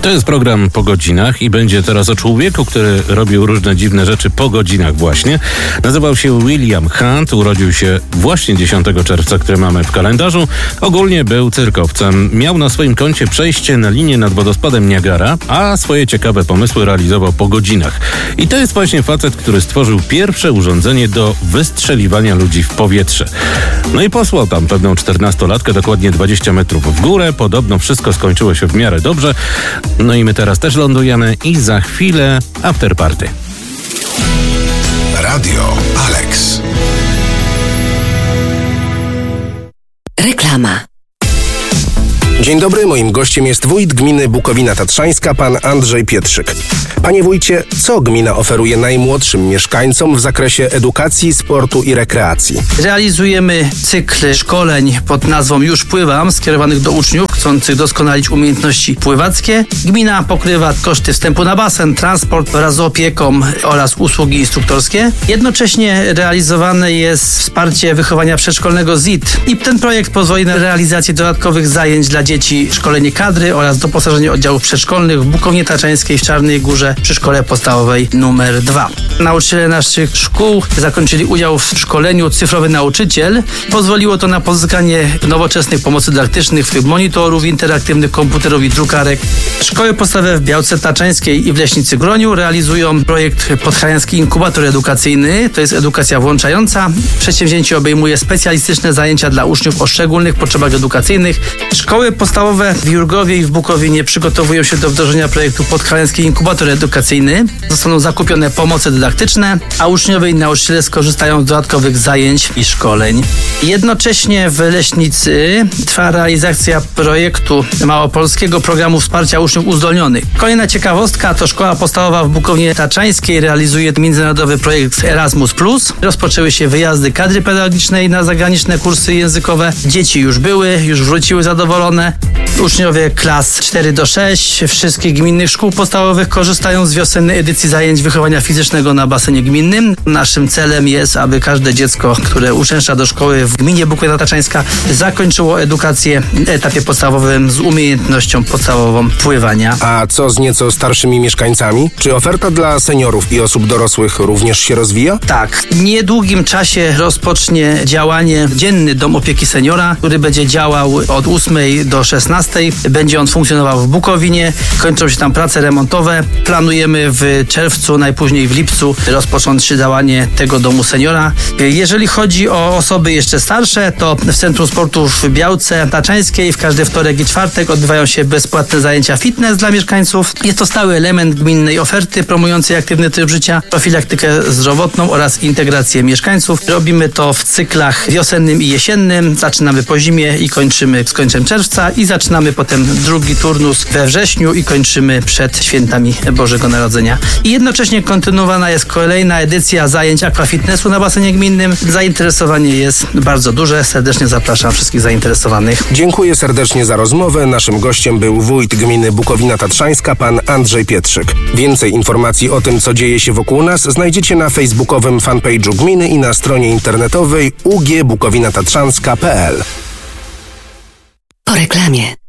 To jest program Po godzinach i będzie teraz o człowieku, który robił różne dziwne rzeczy po godzinach właśnie. Nazywał się William Hunt, urodził się właśnie 10 czerwca, który mamy w kalendarzu. Ogólnie był cyrkowcem. Miał na swoim koncie przejście na linię nad wodospadem Niagara, a swoje ciekawe pomysły realizował po godzinach. I to jest właśnie facet, który stworzył pierwsze urządzenie do wystrzeliwania ludzi w powietrze. No i posłał tam pewną 14-latkę, dokładnie 20 metrów w górę. Podobno wszystko skończyło się w miarę dobrze. No i my teraz też lądujemy i za chwilę afterparty. Radio Alex. Reklama. Dzień dobry, moim gościem jest wójt gminy Bukowina Tatrzańska, pan Andrzej Pietrzyk. Panie wójcie, co gmina oferuje najmłodszym mieszkańcom w zakresie edukacji, sportu i rekreacji? Realizujemy cykl szkoleń pod nazwą Już Pływam, skierowanych do uczniów chcących doskonalić umiejętności pływackie. Gmina pokrywa koszty wstępu na basen, transport wraz z opieką oraz usługi instruktorskie. Jednocześnie realizowane jest wsparcie wychowania przedszkolnego ZIT i ten projekt pozwoli na realizację dodatkowych zajęć dla dzieci, szkolenie kadry oraz doposażenie oddziałów przedszkolnych w Bukowinie Tatrzańskiej w Czarnej Górze przy szkole podstawowej numer 2. Nauczyciele naszych szkół zakończyli udział w szkoleniu Cyfrowy Nauczyciel. Pozwoliło to na pozyskanie nowoczesnych pomocy dydaktycznych, w tym monitorów interaktywnych, komputerów i drukarek. Szkoły podstawowe w Białce Tatrzańskiej i w Leśnicy Groniu realizują projekt Podhalański Inkubator Edukacyjny. To jest edukacja włączająca. Przedsięwzięcie obejmuje specjalistyczne zajęcia dla uczniów o szczególnych potrzebach edukacyjnych. Szkoły podstawowe w Jurgowie i w Bukowinie przygotowują się do wdrożenia projektu Podhalański Inkubator Edukacyjny. Zostaną zakupione pomoce dydaktyczne, a uczniowie i nauczyciele skorzystają z dodatkowych zajęć i szkoleń. Jednocześnie w Leśnicy trwa realizacja projektu Małopolskiego Programu Wsparcia Uczniów Uzdolnionych. Kolejna ciekawostka to szkoła podstawowa w Bukowinie Tatrzańskiej realizuje międzynarodowy projekt Erasmus+. Rozpoczęły się wyjazdy kadry pedagogicznej na zagraniczne kursy językowe. Dzieci już były, już wróciły zadowolone. Uczniowie klas 4-6 wszystkich gminnych szkół podstawowych korzystają z wiosennej edycji zajęć wychowania fizycznego na basenie gminnym. Naszym celem jest, aby każde dziecko, które uczęszcza do szkoły w gminie Bukowina Tatrzańska, zakończyło edukację w etapie podstawowym z umiejętnością podstawową pływania. A co z nieco starszymi mieszkańcami? Czy oferta dla seniorów i osób dorosłych również się rozwija? Tak. W niedługim czasie rozpocznie działanie Dzienny Dom Opieki Seniora, który będzie działał od 8 do 16. Będzie on funkcjonował w Bukowinie. Kończą się tam prace remontowe. Planujemy w czerwcu, najpóźniej w lipcu rozpocząć działanie tego domu seniora. Jeżeli chodzi o osoby jeszcze starsze, to w Centrum Sportu w Białce Tatrzańskiej w każdy wtorek i czwartek odbywają się bezpłatne zajęcia fitness dla mieszkańców. Jest to stały element gminnej oferty promującej aktywny tryb życia, profilaktykę zdrowotną oraz integrację mieszkańców. Robimy to w cyklach wiosennym i jesiennym. Zaczynamy po zimie i kończymy z końcem czerwca i zaczynamy potem drugi turnus we wrześniu i kończymy przed świętami Bożego Narodzenia. I jednocześnie kontynuowana jest kolejna edycja zajęć aquafitnessu na basenie gminnym. Zainteresowanie jest bardzo duże. Serdecznie zapraszam wszystkich zainteresowanych. Dziękuję serdecznie za rozmowę. Naszym gościem był wójt gminy Bukowina Tatrzańska, pan Andrzej Pietrzyk. Więcej informacji o tym, co dzieje się wokół nas, znajdziecie na facebookowym fanpage'u gminy i na stronie internetowej ugbukowinatatrzanska.pl. Po reklamie.